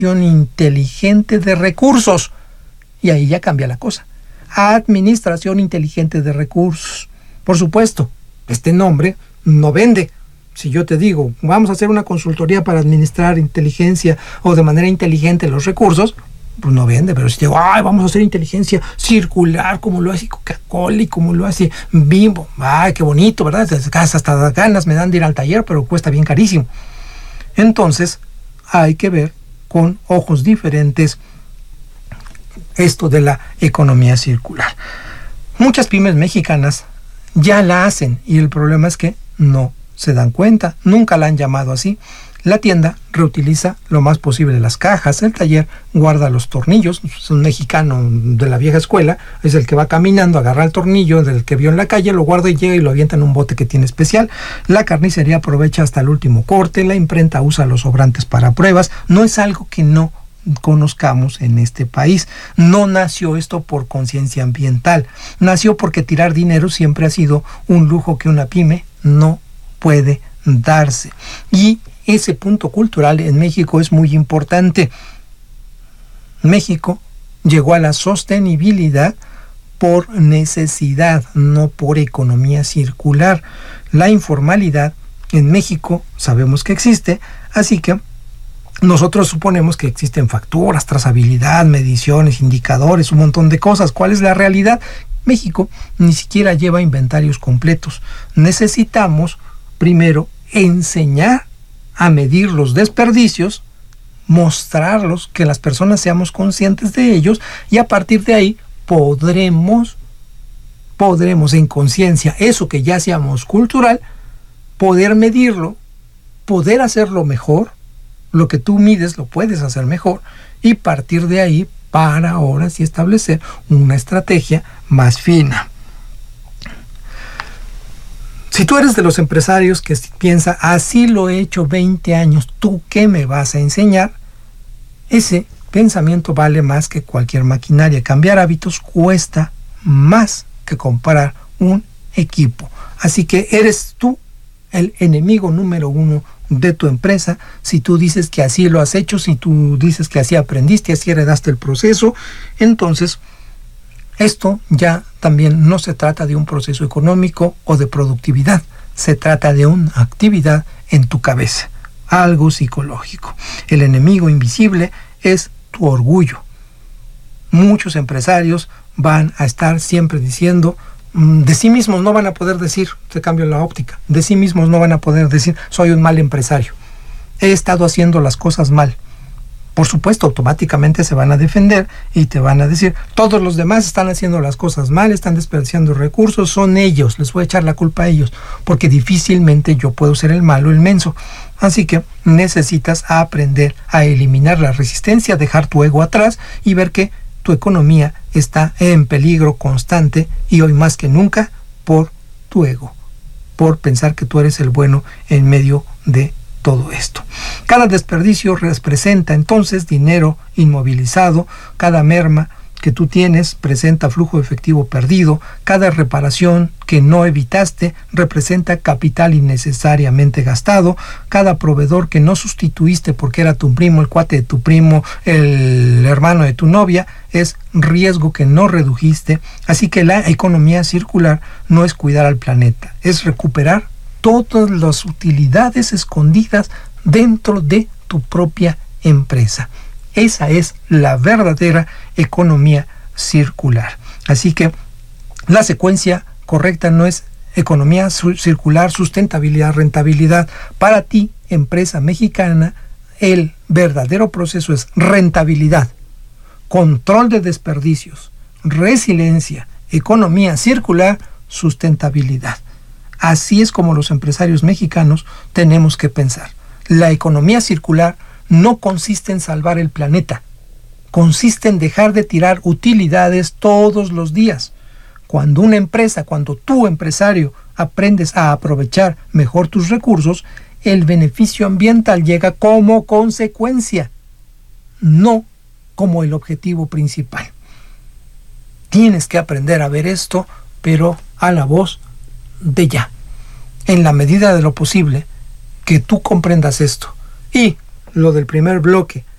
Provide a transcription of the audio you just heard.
inteligente de recursos. Y ahí ya cambia la cosa. Administración inteligente de recursos. Por supuesto, este nombre no vende. Si yo te digo, vamos a hacer una consultoría para administrar inteligencia o de manera inteligente los recursos, pues no vende. Pero si te digo, ay, vamos a hacer inteligencia circular como lo hace Coca-Cola y como lo hace Bimbo, ay, qué bonito, ¿verdad? Hasta ganas me dan de ir al taller, pero cuesta bien carísimo. Entonces, hay que ver con ojos diferentes esto de la economía circular. Muchas pymes mexicanas ya la hacen y el problema es que no se dan cuenta, nunca la han llamado así. La tienda reutiliza lo más posible las cajas, el taller guarda los tornillos. Es un mexicano de la vieja escuela, es el que va caminando, agarra el tornillo del que vio en la calle, lo guarda y llega y lo avienta en un bote que tiene especial. La carnicería aprovecha hasta el último corte, la imprenta usa los sobrantes para pruebas. No es algo que no conozcamos en este país. No nació esto por conciencia ambiental, nació porque tirar dinero siempre ha sido un lujo que una pyme no puede darse. Y ese punto cultural en México es muy importante. México llegó a la sostenibilidad por necesidad, no por economía circular. La informalidad en México sabemos que existe, así que nosotros suponemos que existen facturas, trazabilidad, mediciones, indicadores, un montón de cosas. ¿Cuál es la realidad? México ni siquiera lleva inventarios completos. Necesitamos primero enseñar a medir los desperdicios, mostrarlos, que las personas seamos conscientes de ellos y a partir de ahí podremos en conciencia, eso que ya seamos cultural, poder medirlo, poder hacerlo mejor. Lo que tú mides lo puedes hacer mejor y partir de ahí para ahora sí establecer una estrategia más fina. Si tú eres de los empresarios que piensa, así lo he hecho 20 años, ¿tú qué me vas a enseñar? Ese pensamiento vale más que cualquier maquinaria. Cambiar hábitos cuesta más que comprar un equipo. Así que eres tú el enemigo número uno de tu empresa. Si tú dices que así lo has hecho, si tú dices que así aprendiste, así heredaste el proceso, entonces esto ya también no se trata de un proceso económico o de productividad, se trata de una actividad en tu cabeza, algo psicológico. El enemigo invisible es tu orgullo. Muchos empresarios van a estar siempre diciendo, de sí mismos no van a poder decir, te cambio la óptica, de sí mismos no van a poder decir, soy un mal empresario, he estado haciendo las cosas mal. Por supuesto, automáticamente se van a defender y te van a decir, todos los demás están haciendo las cosas mal, están desperdiciando recursos, son ellos, les voy a echar la culpa a ellos, porque difícilmente yo puedo ser el malo, el menso. Así que necesitas aprender a eliminar la resistencia, dejar tu ego atrás y ver que tu economía está en peligro constante y hoy más que nunca por tu ego, por pensar que tú eres el bueno en medio de todo esto. Cada desperdicio representa entonces dinero inmovilizado, cada merma que tú tienes presenta flujo efectivo perdido, cada reparación que no evitaste representa capital innecesariamente gastado, cada proveedor que no sustituiste porque era tu primo, el cuate de tu primo, el hermano de tu novia, es riesgo que no redujiste. Así que la economía circular no es cuidar al planeta, es recuperar todas las utilidades escondidas dentro de tu propia empresa. Esa es la verdadera economía circular. Así que la secuencia correcta no es economía circular, sustentabilidad, rentabilidad. Para ti, empresa mexicana, el verdadero proceso es rentabilidad, control de desperdicios, resiliencia, economía circular, sustentabilidad. Así es como los empresarios mexicanos tenemos que pensar. La economía circular no consiste en salvar el planeta, consiste en dejar de tirar utilidades todos los días. Cuando una empresa, cuando tú empresario aprendes a aprovechar mejor tus recursos, el beneficio ambiental llega como consecuencia, no como el objetivo principal. Tienes que aprender a ver esto, pero a la voz de ya. En la medida de lo posible que tú comprendas esto y lo del primer bloque,